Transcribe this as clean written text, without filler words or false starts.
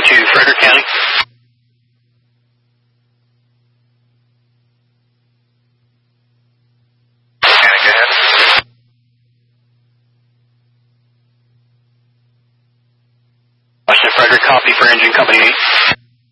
to Frederick County. Go ahead. Washington Frederick, copy for engine company 8.